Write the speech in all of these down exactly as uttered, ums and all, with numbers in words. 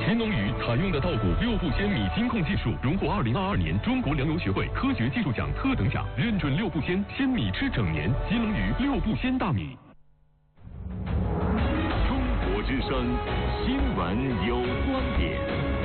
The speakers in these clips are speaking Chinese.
乾隆鱼采用的稻谷六步鲜米金控技术，荣获二零二二年中国粮油学会科学技术奖特等奖，认准六步鲜，鲜米吃整年。乾隆鱼六步鲜大米。中国之声，新闻有观点。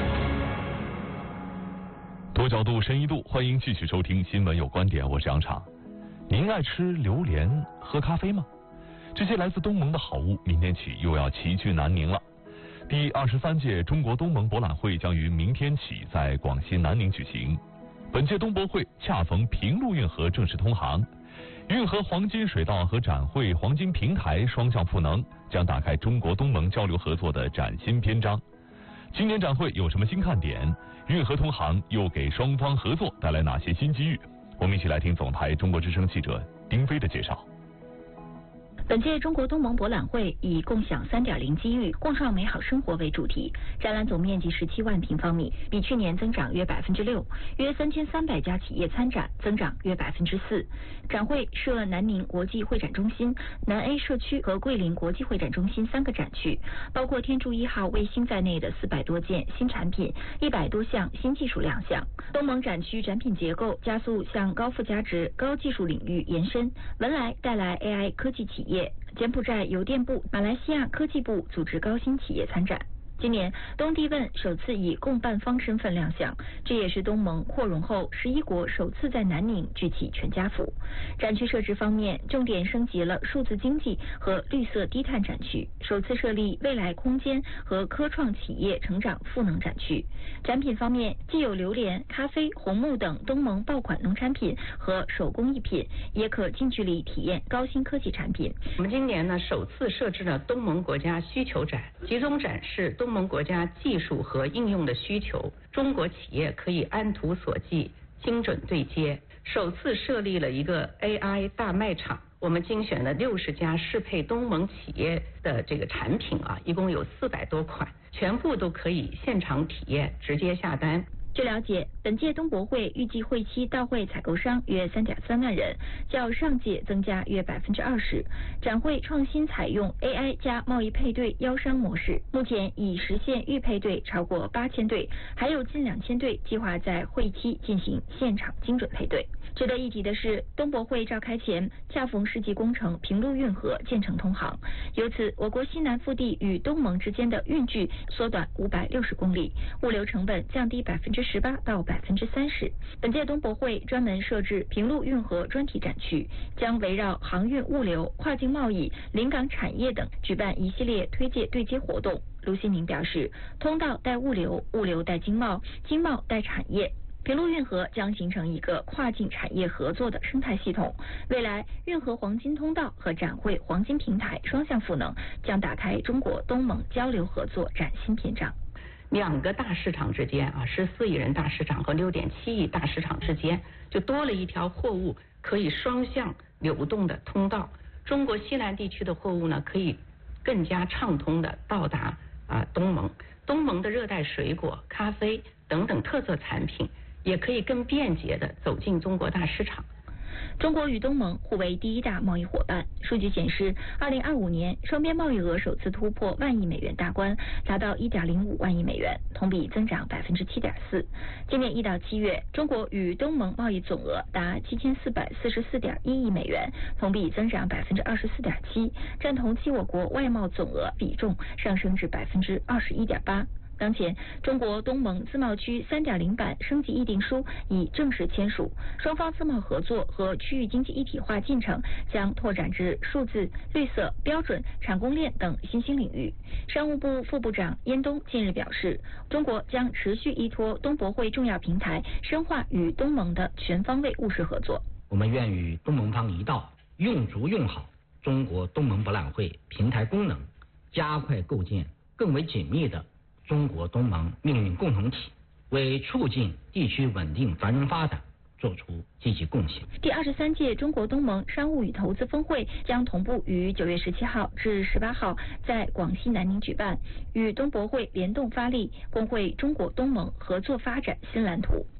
多角度、深一度，欢迎继续收听《新闻有观点》，我是杨畅。您爱吃榴莲、喝咖啡吗？这些来自东盟的好物，明天起又要齐聚南宁了。第二十三届中国东盟博览会将于明天起在广西南宁举行。本届东博会恰逢平陆运河正式通航，运河黄金水道和展会黄金平台双向赋能，将打开中国东盟交流合作的崭新篇章。今年展会有什么新看点？运河通航又给双方合作带来哪些新机遇？我们一起来听总台中国之声记者丁飞的介绍。 本届中国东盟博览会以共享 三点零 机遇，共创美好生活为主题，展览总面积十七万平方米，比去年增长约百分之六，约三千三百家企业参展，增长约百分之四。展会设南宁国际会展中心、南 A 社区和桂林国际会展中心三个展区，包括天柱一号卫星在内的四百多件新产品，一百多项新技术亮相。东盟展区展品结构加速向高附加值、高技术领域延伸，文莱带来 A I 科技企业。柬埔寨邮电部、马来西亚科技部组织高新企业参展。今年东帝汶首次以共办方身份亮相，这也是东盟扩容后十一国首次在南宁举起全家福。展区设置方面，重点升级了数字经济和绿色低碳展区，首次设立未来空间和科创企业成长赋能展区。展品方面，既有榴莲、咖啡、红木等东盟爆款农产品和手工艺品，也可近距离体验高新科技产品。 我们今年呢，首次设置了东盟国家需求展，集中展示东东盟国家技术和应用的需求，中国企业可以按图索骥，精准对接。首次设立了一个 A I 大卖场，我们精选了六十家适配东盟企业的这个产品啊，一共有四百多款，全部都可以现场体验，直接下单。 据了解，本届东博会预计会期到会采购商约 三点三万人，较上届增加约 百分之二十。展会创新采用 A I 加贸易配对邀商模式，目前已实现预配对超过八千对，还有近两千对计划在会期进行现场精准配对。值得一提的是，东博会召开前恰逢世纪工程平陆运河建成通航，由此我国西南腹地与东盟之间的运距缩短五百六十公里，物流成本降低百分之十八到百分之三十。本届东博会专门设置平陆运河专题展区，将围绕航运物流、跨境贸易、临港产业等举办一系列推介对接活动。卢新明表示，通道带物流，物流带经贸，经贸带产业。平陆运河将形成一个跨境产业合作的生态系统，未来运河黄金通道和展会黄金平台双向赋能，将打开中国东盟交流合作崭新篇章。 两个大市场之间啊，十四亿人大市场和六点七亿大市场之间，就多了一条货物可以双向流动的通道。中国西南地区的货物呢，可以更加畅通的到达啊东盟。东盟的热带水果、咖啡等等特色产品，也可以更便捷地走进中国大市场。 中国与东盟互为第一大贸易伙伴。数据显示，二零二五年双边贸易额首次突破万亿美元大关，达到一点零五万亿美元，同比增长百分之七点四。今年一到七月，中国与东盟贸易总额达七千四百四十四点一亿美元，同比增长百分之二十四点七，占同期我国外贸总额比重上升至百分之二十一点八。当前，中国东盟自贸区 三点零 版升级议定书已正式签署，双方自贸合作和区域经济一体化进程将拓展至数字、绿色、标准、产供链等新兴领域。商务部副部长燕东近日表示，中国将持续依托东博会重要平台，深化与东盟的全方位务实合作。 我们愿与东盟方一道，用足用好中国东盟博览会平台功能，加快构建更为紧密的中国东盟命运共同体，为促进地区稳定繁荣发展做出积极贡献。 第二十三届中国东盟商务与投资峰会将同步于九月十七号至十八号在广西南宁举办，与东博会联动发力，共绘中国东盟合作发展新蓝图。